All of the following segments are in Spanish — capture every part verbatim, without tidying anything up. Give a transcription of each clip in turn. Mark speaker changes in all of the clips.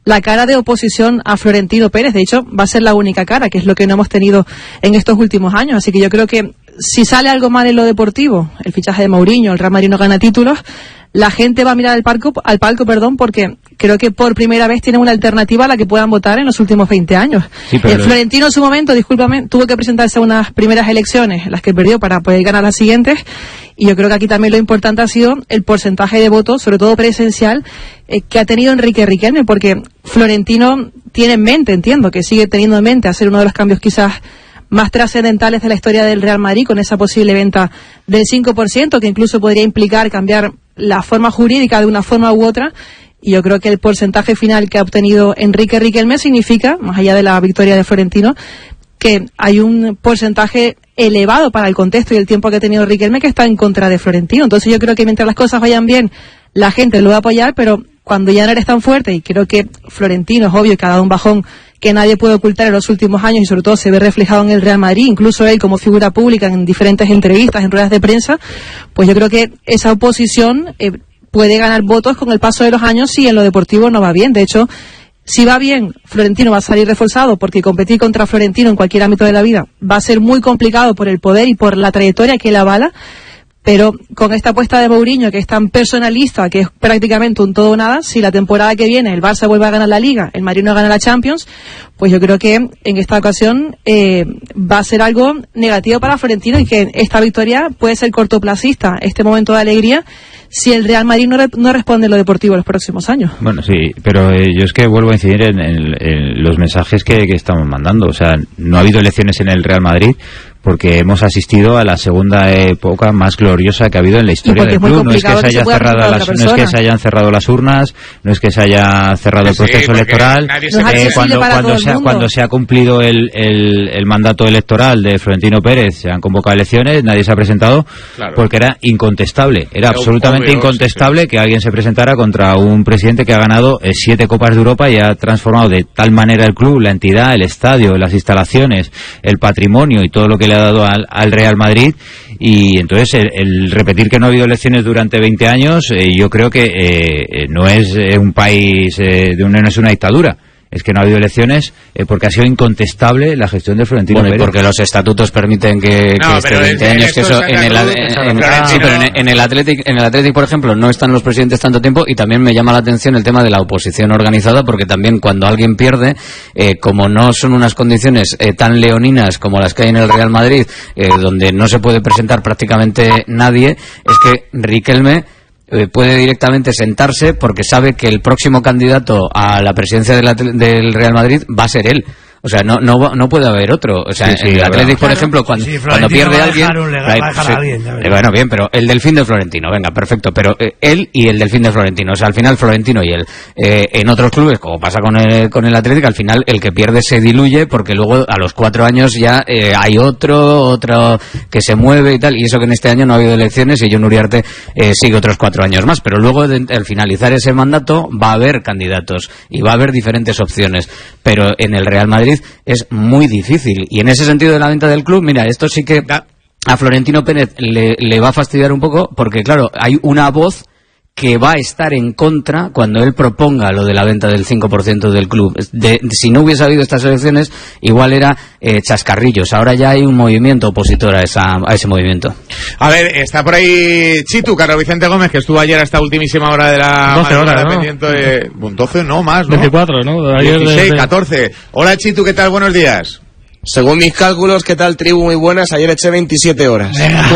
Speaker 1: la cara de oposición a Florentino Pérez. De hecho, va a ser la única cara, que es lo que no hemos tenido en estos últimos años. Así que yo creo que si sale algo mal en lo deportivo, el fichaje de Mourinho, el Real Madrid no gana títulos, la gente va a mirar al palco, al palco, perdón, porque creo que por primera vez tienen una alternativa a la que puedan votar en los últimos veinte años. Sí, pero... eh, Florentino en su momento, discúlpame, tuvo que presentarse a unas primeras elecciones, las que perdió para poder ganar las siguientes, y yo creo que aquí también lo importante ha sido el porcentaje de votos, sobre todo presencial, eh, que ha tenido Enrique Riquelme, porque Florentino tiene en mente, entiendo, que sigue teniendo en mente hacer uno de los cambios quizás más trascendentales de la historia del Real Madrid, con esa posible venta del cinco por ciento, que incluso podría implicar cambiar la forma jurídica de una forma u otra, y yo creo que el porcentaje final que ha obtenido Enrique Riquelme significa, más allá de la victoria de Florentino, que hay un porcentaje elevado para el contexto y el tiempo que ha tenido Riquelme que está en contra de Florentino. Entonces yo creo que mientras las cosas vayan bien, la gente lo va a apoyar, pero cuando ya no eres tan fuerte, y creo que Florentino es obvio que ha dado un bajón que nadie puede ocultar en los últimos años, y sobre todo se ve reflejado en el Real Madrid, incluso él como figura pública en diferentes entrevistas, en ruedas de prensa, pues yo creo que esa oposición eh, puede ganar votos con el paso de los años si en lo deportivo no va bien. De hecho, si va bien, Florentino va a salir reforzado, porque competir contra Florentino en cualquier ámbito de la vida va a ser muy complicado por el poder y por la trayectoria que él avala. Pero con esta apuesta de Mourinho, que es tan personalista, que es prácticamente un todo o nada, si la temporada que viene el Barça vuelve a ganar la Liga, el Madrid no gana la Champions, pues yo creo que en esta ocasión eh, va a ser algo negativo para Florentino, y que esta victoria puede ser cortoplacista, este momento de alegría, si el Real Madrid no, re, no responde en lo deportivo en los próximos años. Bueno, sí, pero eh, yo es que vuelvo a incidir en, en, en los mensajes que, que estamos mandando. O sea, no ha habido elecciones en el Real Madrid porque hemos asistido a la segunda época más gloriosa que ha habido en la historia del club. No es que se haya cerrado las, no es que se hayan cerrado las urnas, no es que se haya cerrado el proceso sí, electoral. Eh, cuando cuando se, ha, cuando se ha cumplido el, el, el mandato electoral de Florentino Pérez, se han convocado elecciones, nadie se ha presentado, claro, porque era incontestable, era, era absolutamente obvio, incontestable sí, sí. que alguien se presentara contra un presidente que ha ganado eh, siete Copas de Europa y ha transformado de tal manera el club, la entidad, el estadio, las instalaciones, el patrimonio y todo lo que le ha dado al, al Real Madrid. Y entonces el, el repetir que no ha habido elecciones durante veinte años, eh, yo creo que eh, no es eh, un país, eh, de una, no es una dictadura. Es que no ha habido elecciones eh, porque ha sido incontestable la gestión de Florentino bueno, Pérez. Bueno, y porque los estatutos permiten que, no, que esté veinte años, que eso en el, en, en, sí, pero en, en el Athletic, en el Athletic, por ejemplo, no están los presidentes tanto tiempo, y también me llama la atención el tema de la oposición organizada, porque también cuando alguien pierde, eh, como no son unas condiciones eh, tan leoninas como las que hay en el Real Madrid, eh, donde no se puede presentar prácticamente nadie, es que Riquelme puede directamente sentarse porque sabe que el próximo candidato a la presidencia de la, del Real Madrid va a ser él. O sea, no no no puede haber otro. O sea, sí, sí, en el Atlético, por ejemplo, cuando, sí, cuando pierde a alguien... Un legal, va a dejar a alguien, ya bueno, bien, pero el Delfín de Florentino, venga, perfecto. Pero eh, él y el Delfín de Florentino. O sea, al final Florentino y él. Eh, en otros clubes, como pasa con el, con el Atlético, al final el que pierde se diluye porque luego a los cuatro años ya eh, hay otro, otro que se mueve y tal. Y eso que en este año no ha habido elecciones y Jon Uriarte eh, sigue otros cuatro años más. Pero luego, de, al finalizar ese mandato, va a haber candidatos y va a haber diferentes opciones. Pero en el Real Madrid es muy difícil, y en ese sentido de la venta del club, mira, esto sí que a Florentino Pérez le, le va a fastidiar un poco, porque claro, hay una voz que va a estar en contra cuando él proponga lo de la venta del cinco por ciento del club. De, de, si no hubiese habido estas elecciones, igual era eh, chascarrillos. Ahora ya hay un movimiento opositor a, esa, a ese movimiento.
Speaker 2: A ver, está por ahí Chitu, Carlos Vicente Gómez, que estuvo ayer hasta ultimísima hora de la
Speaker 3: doce horas, ¿no?
Speaker 2: pendiente de... doce, no, más, ¿no?
Speaker 3: veinticuatro, ¿no? Ayer
Speaker 2: dieciséis,
Speaker 3: de...
Speaker 2: catorce. Hola, Chitu, ¿qué tal? Buenos días.
Speaker 4: Según mis cálculos, ¿qué tal, tribu? Muy buenas. Ayer eché veintisiete horas.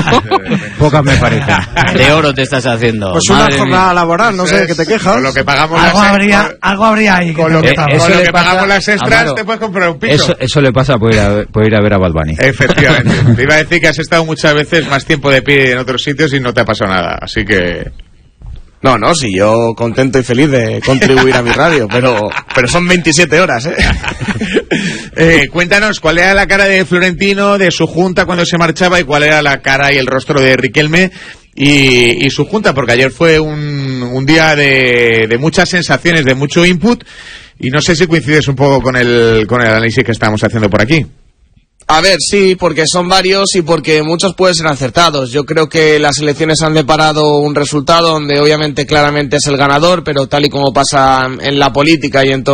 Speaker 5: Pocas me parecen.
Speaker 4: De oro te estás haciendo.
Speaker 5: Pues una Madre jornada mía. laboral, no sé, ¿qué te quejas?
Speaker 2: Con lo que pagamos
Speaker 6: algo
Speaker 2: las
Speaker 6: habría,
Speaker 2: por...
Speaker 6: algo habría ahí.
Speaker 2: Con lo que,
Speaker 5: eh,
Speaker 2: con lo que
Speaker 5: pasa...
Speaker 2: pagamos las extras, Amaro, te puedes comprar un piso.
Speaker 5: Eso, eso le pasa por ir, a, por ir a ver a Bad Bunny.
Speaker 2: Efectivamente. Te iba a decir que has estado muchas veces más tiempo de pie en otros sitios y no te ha pasado nada. Así que...
Speaker 4: No, no, si yo contento y feliz de contribuir a mi radio, pero pero son veintisiete horas, ¿eh?
Speaker 2: eh cuéntanos, ¿cuál era la cara de Florentino, de su junta cuando se marchaba, y cuál era la cara y el rostro de Riquelme y, y su junta? Porque ayer fue un, un día de, de muchas sensaciones, de mucho input, y no sé si coincides un poco con el, con el análisis que estamos haciendo por aquí.
Speaker 4: A ver, sí, porque son varios y porque muchos pueden ser acertados. Yo creo que las elecciones han deparado un resultado donde obviamente claramente es el ganador, pero tal y como pasa en la política y en todo